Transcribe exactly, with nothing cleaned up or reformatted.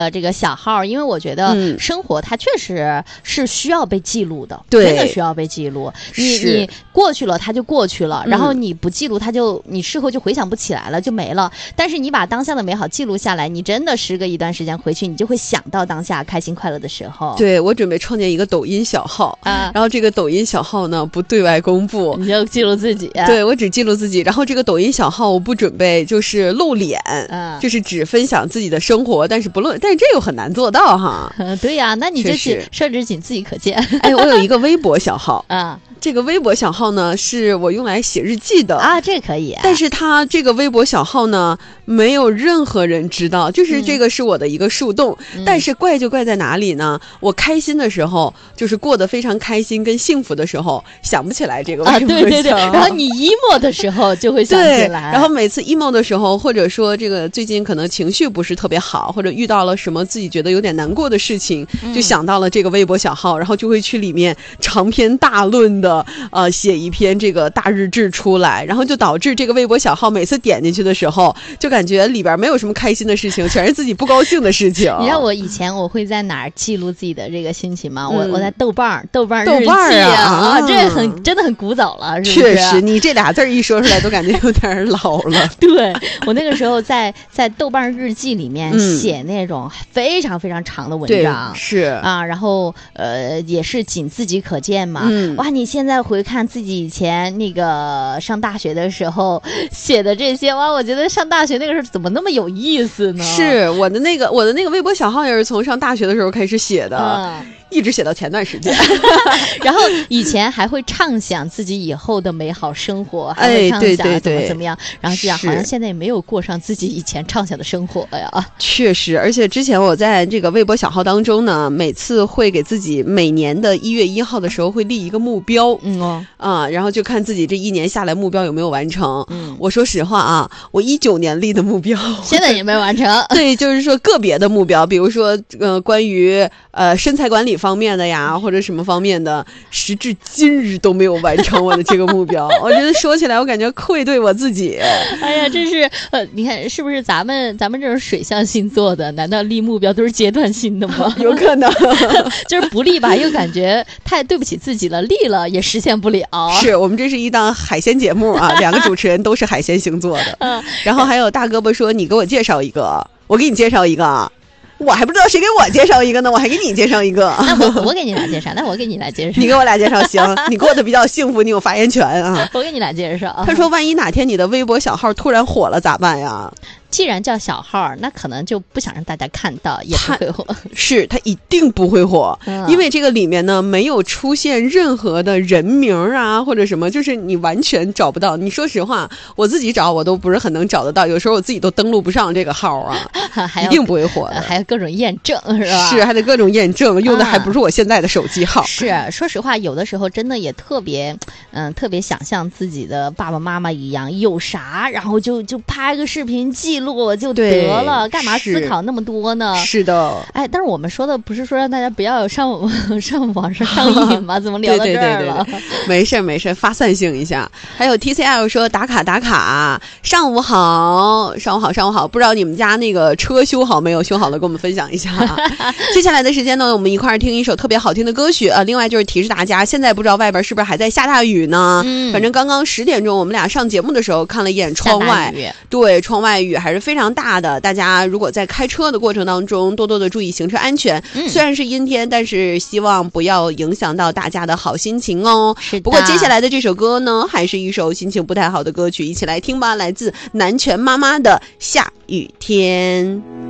呃，这个小号，因为我觉得生活它确实是需要被记录的， 对、嗯， 真的需要被记录。你你过去了，它就过去了，然后你不记录，它就你事后就回想不起来了，就没了。但是你把当下的美好记录下来，你真的时隔一段时间回去，你就会想到当下开心快乐的时候。 对，我准备创建一个抖音小号啊，然后这个抖音小号呢不对外公布， 你就记录自己、啊。 对，我只记录自己。然后这个抖音小号我不准备就是露脸，嗯，就是只分享自己的生活，但是不露，但是这又很难做到哈。 嗯，对呀、啊，那你就只设置仅自己可见。 哎，我有一个微博小号啊。 这个微博小号呢，是我用来写日记的啊，这可以、啊。 但是它这个微博小号呢，没有任何人知道，就是这个是我的一个树洞。嗯、但是怪就怪在哪里呢？我开心的时候，就是过得非常开心跟幸福的时候，想不起来这个微博小号。 啊、对对对。然后你 emo 的时候就会想起来。 对。然后每次 emo 的时候，或者说这个最近可能情绪不是特别好，或者遇到了什么自己觉得有点难过的事情，嗯、就想到了这个微博小号，然后就会去里面长篇大论的呃写一篇这个大日志出来，然后就导致这个微博小号每次点进去的时候，就感觉里边没有什么开心的事情，全是自己不高兴的事情。 你知道我以前我会在哪儿记录自己的这个心情吗？嗯、我我在豆瓣豆瓣豆瓣啊， 啊，这很真的很古早了，是不是？确实，你这俩字一说出来，都感觉有点老了。 对，我那个时候在在豆瓣日记里面写那种非常非常长的文章， 嗯、是啊，然后呃也是仅自己可见嘛。嗯、哇，你现在回看自己以前那个上大学的时候写的这些，哇，我觉得上大学那个时候怎么那么有意思呢？ 是我的那个我的那个微博小号也是从上大学的时候开始写的。嗯，一直写到前段时间。 然后以前还会畅想自己以后的美好生活，还会畅想怎么怎么样，哎、然后这样好像现在也没有过上自己以前畅想的生活呀。 确实，而且之前我在这个微博小号当中呢，每次会给自己每年的一月一号的时候会立一个目标，嗯哦啊，然后就看自己这一年下来目标有没有完成。嗯，我说实话啊，我一九年立的目标现在也没完成。 对，就是说个别的目标，比如说呃关于呃身材管理方面的呀，或者什么方面的，时至今日都没有完成我的这个目标。我觉得说起来我感觉愧对我自己。 哎呀，这是呃你看是不是咱们咱们这种水象星座的，难道立目标都是阶段性的吗？ 有可能。 就是不立吧又感觉太对不起自己了，立了也实现不了。 是我们这是一档海鲜节目啊，两个主持人都是海鲜星座的。嗯，然后还有大胳膊说你给我介绍一个，我给你介绍一个，我还不知道谁给我介绍一个呢，我还给你介绍一个。 那我我给你俩介绍，那我给你俩介绍。 你给我俩介绍行，你过得比较幸福，你有发言权啊。 我给你俩介绍。 他说万一哪天你的微博小号突然火了咋办呀？ 既然叫小号，那可能就不想让大家看到，也不会火。 是他一定不会火、嗯、因为这个里面呢没有出现任何的人名啊或者什么，就是你完全找不到。你说实话，我自己找我都不是很能找得到，有时候我自己都登录不上这个号啊，一定不会火的。 还有各种验证是吧？ 是，还得各种验证，用的还不是我现在的手机号。嗯、 是，说实话，有的时候真的也特别，嗯，特别想像自己的爸爸妈妈一样，有啥然后就就拍个视频记录就得了，干嘛思考那么多呢？ 是的， 哎，但是我们说的不是说让大家不要上上网上上瘾吗？怎么聊到这儿了？ 对对对对对，没事没事，发散性一下。还有 T C L 说打卡打卡，上午好，上午好，上午好，不知道你们家那个车修好没有？修好了跟我们分享一下。接下来的时间呢，我们一块儿听一首特别好听的歌曲啊。另外就是提示大家，现在不知道外边是不是还在下大雨呢？嗯，反正刚刚十点钟我们俩上节目的时候看了一眼窗外，对，窗外雨还是非常大的。大家如果在开车的过程当中多多的注意行车安全、嗯、虽然是阴天，但是希望不要影响到大家的好心情哦。 是的。 不过接下来的这首歌呢还是一首心情不太好的歌曲，一起来听吧，来自南拳妈妈的下雨天。